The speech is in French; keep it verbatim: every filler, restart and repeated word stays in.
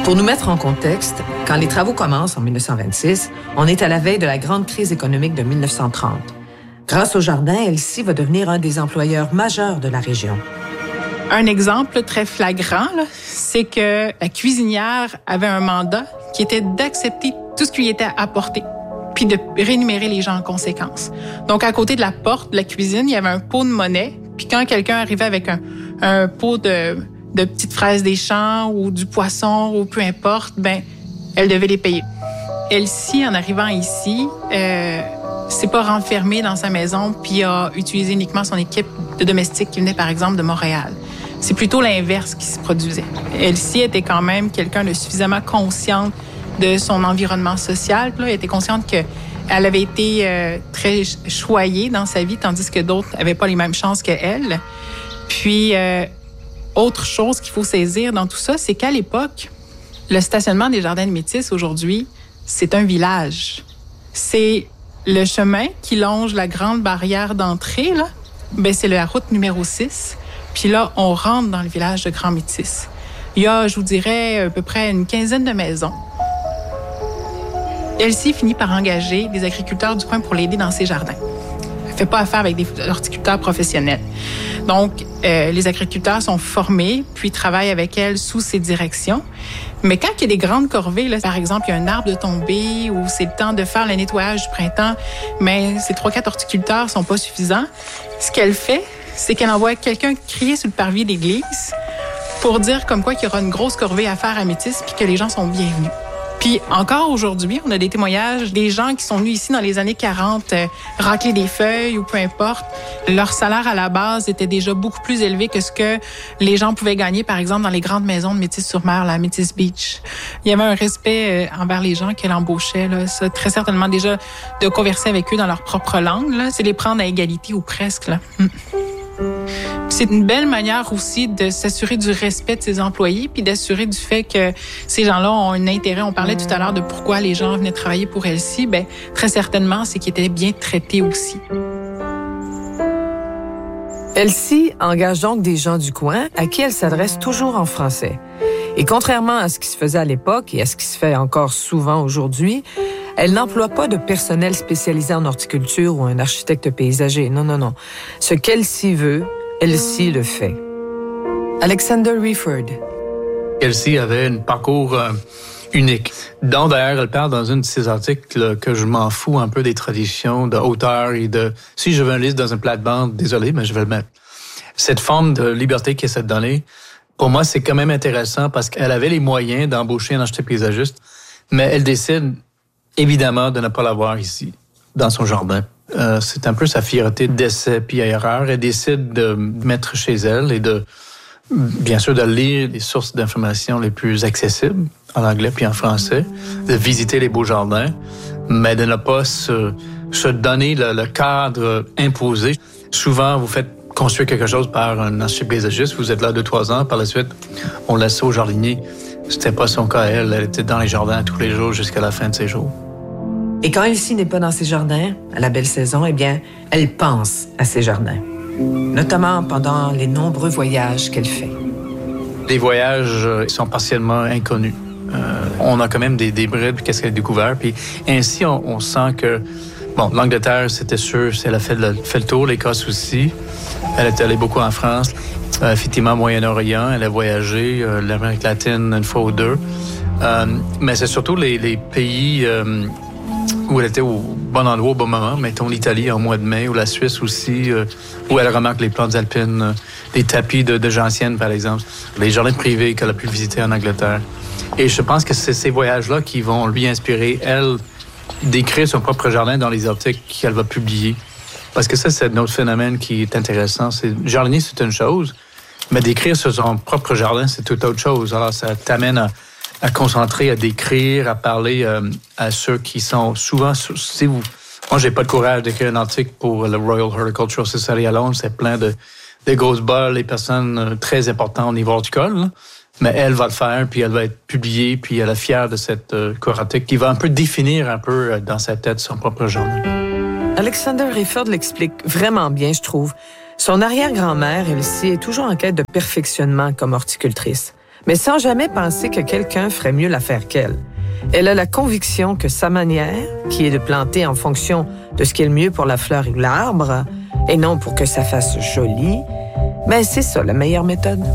Pour nous mettre en contexte, quand les travaux commencent en dix-neuf cent vingt-six, on est à la veille de la grande crise économique de dix-neuf cent trente. Grâce au jardin, Elsie va devenir un des employeurs majeurs de la région. Un exemple très flagrant, là, c'est que la cuisinière avait un mandat qui était d'accepter tout ce qui lui était apporté, puis de rémunérer les gens en conséquence. Donc, à côté de la porte de la cuisine, il y avait un pot de monnaie, puis quand quelqu'un arrivait avec un, un pot de, de petites fraises des champs ou du poisson ou peu importe, ben, elle devait les payer. Elsie, en arrivant ici, euh, s'est pas renfermée dans sa maison puis a utilisé uniquement son équipe de domestiques qui venait, par exemple, de Montréal. C'est plutôt l'inverse qui se produisait. Elsie était quand même quelqu'un de suffisamment consciente de son environnement social. Là, elle était consciente qu'elle avait été euh, très choyée dans sa vie, tandis que d'autres n'avaient pas les mêmes chances qu'elle. Puis, euh, autre chose qu'il faut saisir dans tout ça, c'est qu'à l'époque, le stationnement des Jardins de Métis, aujourd'hui, c'est un village. C'est le chemin qui longe la grande barrière d'entrée, là. Ben, c'est la route numéro six. Puis là, on rentre dans le village de Grand Métis. Il y a, je vous dirais, à peu près une quinzaine de maisons. Elsie finit par engager des agriculteurs du coin pour l'aider dans ses jardins. Elle ne fait pas affaire avec des horticulteurs professionnels. Donc, euh, les agriculteurs sont formés, puis travaillent avec elle sous ses directions. Mais quand il y a des grandes corvées, là, par exemple, il y a un arbre de tomber ou c'est le temps de faire le nettoyage du printemps, mais ces trois, quatre horticulteurs sont pas suffisants, ce qu'elle fait, c'est qu'elle envoie quelqu'un crier sur le parvis d'église pour dire comme quoi qu'il y aura une grosse corvée à faire à Métis puis que les gens sont bienvenus. Puis encore aujourd'hui, on a des témoignages des gens qui sont venus ici dans les années quarante, euh, racler des feuilles ou peu importe. Leur salaire à la base était déjà beaucoup plus élevé que ce que les gens pouvaient gagner, par exemple, dans les grandes maisons de Métis-sur-Mer, la Métis Beach. Il y avait un respect euh, envers les gens qu'elle embauchait, là. Ça, très certainement déjà de converser avec eux dans leur propre langue, là, c'est les prendre à égalité ou presque, là. Hum. C'est une belle manière aussi de s'assurer du respect de ses employés puis d'assurer du fait que ces gens-là ont un intérêt. On parlait tout à l'heure de pourquoi les gens venaient travailler pour Elsie. Ben, très certainement, c'est qu'ils étaient bien traités aussi. Elsie engage donc des gens du coin à qui elle s'adresse toujours en français. Et contrairement à ce qui se faisait à l'époque et à ce qui se fait encore souvent aujourd'hui, elle n'emploie pas de personnel spécialisé en horticulture ou un architecte paysager. Non, non, non. Ce qu'Elsie veut, Elsie le fait. Alexander Rieford. Elsie avait un parcours euh, unique. Donc, d'ailleurs, elle parle dans un de ses articles là, que je m'en fous un peu des traditions de hauteur et de... Si je veux un livre dans un plate-bande, désolé, mais je vais le mettre. Cette forme de liberté qu'elle s'est donnée, pour moi, c'est quand même intéressant parce qu'elle avait les moyens d'embaucher un architecte paysagiste, mais elle décide évidemment de ne pas l'avoir ici, dans son jardin. Euh, c'est un peu sa fierté d'essai puis erreur. Elle décide de mettre chez elle et de, bien sûr, de lire les sources d'informations les plus accessibles, en anglais puis en français, de visiter les beaux jardins, mais de ne pas se, se donner le, le cadre imposé. Souvent, vous faites construire quelque chose par un architecte paysagiste, vous êtes là deux, trois ans, par la suite, on laisse ça au jardinier. C'était pas son cas, elle. Elle était dans les jardins tous les jours jusqu'à la fin de ses jours. Et quand Elsie n'est pas dans ses jardins, à la belle saison, eh bien, elle pense à ses jardins. Notamment pendant les nombreux voyages qu'elle fait. Les voyages sont partiellement inconnus. Euh, on a quand même des, des bribes, qu'est-ce qu'elle a découvert. Puis ainsi, on, on sent que, bon, l'Angleterre, c'était sûr, elle a fait le, fait le tour, l'Écosse aussi. Elle est allée beaucoup en France. Euh, effectivement, Moyen-Orient, elle a voyagé, euh, l'Amérique latine une fois ou deux. Euh, mais c'est surtout les, les pays euh, où elle était au bon endroit au bon moment. Mettons l'Italie en mois de mai ou la Suisse aussi, euh, où elle remarque les plantes alpines, euh, les tapis de, de gentiennes, par exemple, les jardins privés qu'elle a pu visiter en Angleterre. Et je pense que c'est ces voyages-là qui vont lui inspirer, elle, d'écrire son propre jardin dans les articles qu'elle va publier. Parce que ça, c'est un autre phénomène qui est intéressant. C'est, jardinier, c'est une chose, mais d'écrire sur son propre jardin, c'est toute autre chose. Alors, ça t'amène à, à concentrer, à décrire, à parler euh, à ceux qui sont souvent... Si vous, moi, j'ai pas de courage d'écrire un article pour le Royal Horticultural Society à Londres. C'est plein de, de grosses balles, des personnes très importantes au niveau horticole. Là. Mais elle va le faire, puis elle va être publiée, puis elle est fière de cette euh, cour-article qui va un peu définir un peu euh, dans sa tête son propre jardin. Alexander Rieford l'explique vraiment bien, je trouve. Son arrière-grand-mère, Elsie, est toujours en quête de perfectionnement comme horticultrice. mais sans jamais penser que quelqu'un ferait mieux l'affaire qu'elle. Elle a la conviction que sa manière, qui est de planter en fonction de ce qui est le mieux pour la fleur ou l'arbre, et non pour que ça fasse joli, ben c'est ça la meilleure méthode.